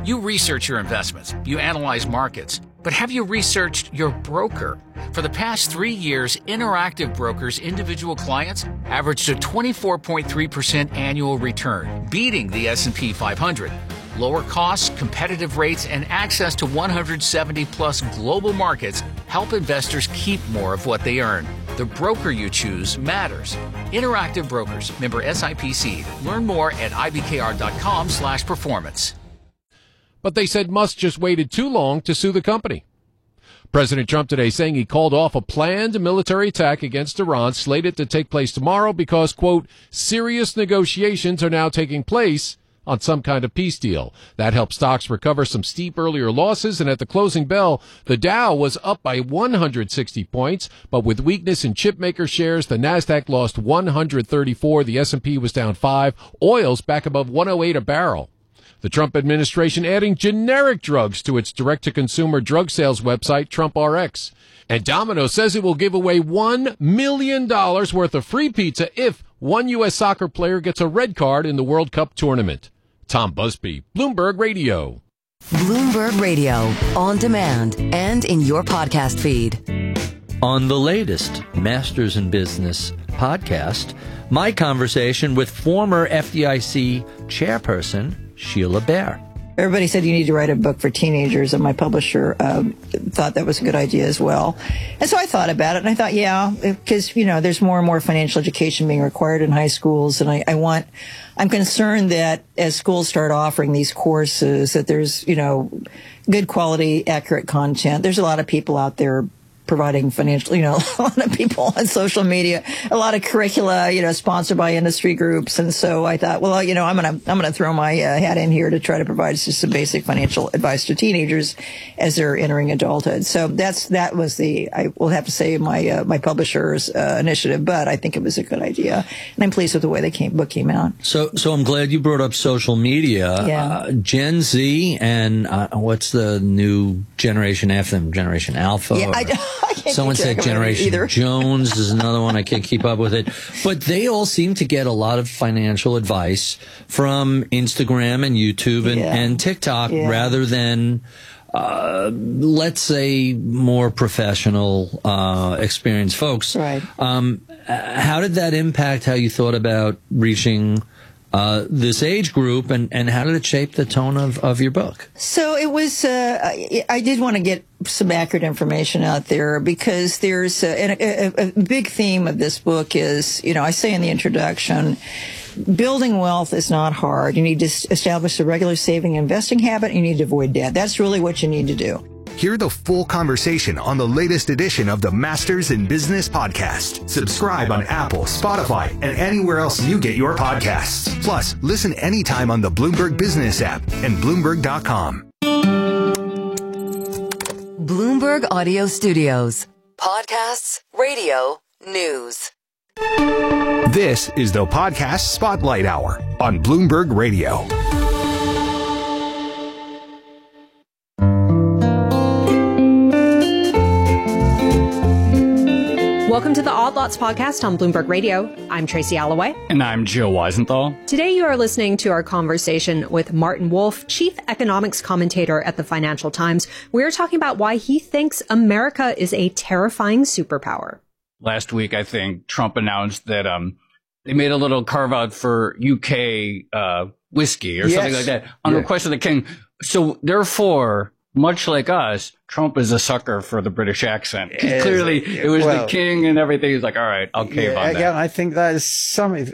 You research your investments, you analyze markets, but have you researched your broker? For the past 3 years, Interactive Brokers' individual clients averaged a 24.3% annual return, beating the S&P 500. Lower costs, competitive rates, and access to 170-plus global markets help investors keep more of what they earn. The broker you choose matters. Interactive Brokers, member SIPC. Learn more at ibkr.com/performance. But they said Musk just waited too long to sue the company. President Trump today saying he called off a planned military attack against Iran slated to take place tomorrow because, quote, serious negotiations are now taking place on some kind of peace deal. That helped stocks recover some steep earlier losses, and at the closing bell, the Dow was up by 160 points, but with weakness in chipmaker shares, the Nasdaq lost 134, the S&P was down 5, oil's back above 108 a barrel. The Trump administration adding generic drugs to its direct-to-consumer drug sales website, TrumpRx. And Domino's says it will give away $1 million worth of free pizza if one U.S. soccer player gets a red card in the World Cup tournament. Tom Busby, Bloomberg Radio. Bloomberg Radio, on demand and in your podcast feed. On the latest Masters in Business podcast, my conversation with former FDIC chairperson Sheila Bair. Everybody said you need to write a book for teenagers, and my publisher thought that was a good idea as well. And so I thought about it, and I thought, yeah, because, you know, there's more and more financial education being required in high schools, and I'm concerned that as schools start offering these courses, that there's, you know, good quality, accurate content. There's a lot of people out there providing financial, you know, a lot of people on social media, a lot of curricula, you know, sponsored by industry groups. And so I thought, well, you know, I'm going to throw my hat in here to try to provide just some basic financial advice to teenagers as they're entering adulthood. So that was I will have to say my publisher's initiative, but I think it was a good idea. And I'm pleased with the way the book came out. So I'm glad you brought up social media. Yeah. Gen Z and what's the new generation after them? Generation Alpha? Yeah, someone said Generation Jones is another one. I can't keep up with it. But they all seem to get a lot of financial advice from Instagram and YouTube and TikTok rather than, let's say, more professional, experienced folks. Right. How did that impact how you thought about reaching this age group, and how did it shape the tone of your book? So it was, I did want to get some accurate information out there because there's a big theme of this book is, you know, I say in the introduction, building wealth is not hard. You need to establish a regular saving and investing habit. And you need to avoid debt. That's really what you need to do. Hear the full conversation on the latest edition of the Masters in Business podcast. Subscribe on Apple, Spotify, and anywhere else you get your podcasts. Plus, listen anytime on the Bloomberg Business app and Bloomberg.com. Bloomberg Audio Studios. Podcasts, radio, news. This is the Podcast Spotlight Hour on Bloomberg Radio. Welcome to the Odd Lots podcast on Bloomberg Radio. I'm Tracy Alloway. And I'm Joe Weisenthal. Today you are listening to our conversation with Martin Wolf, chief economics commentator at the Financial Times. We're talking about why he thinks America is a terrifying superpower. Last week, I think Trump announced that they made a little carve out for UK whiskey or something like that on request of the king. So therefore, much like us, Trump is a sucker for the British accent. Clearly, it was the king and everything. He's like, all right, I'll cave on that. Again, I think that is something.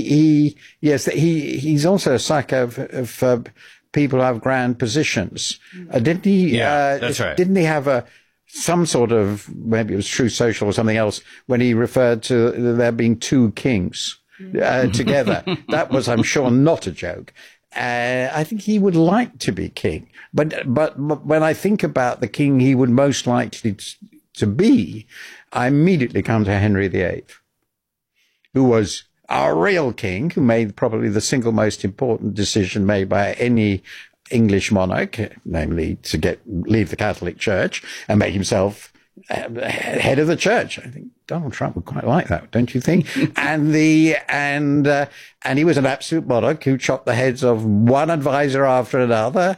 He's also a sucker of people who have grand positions. Didn't he? Yeah, that's right. Didn't he have some sort of, maybe it was True Social or something else, when he referred to there being two kings together? That was, I'm sure, not a joke. I think he would like to be king. But when I think about the king he would most likely to be, I immediately come to Henry VIII, who was our real king, who made probably the single most important decision made by any English monarch, namely to leave the Catholic Church and make himself head of the church. I think Donald Trump would quite like that, don't you think? and he was an absolute monarch who chopped the heads of one advisor after another,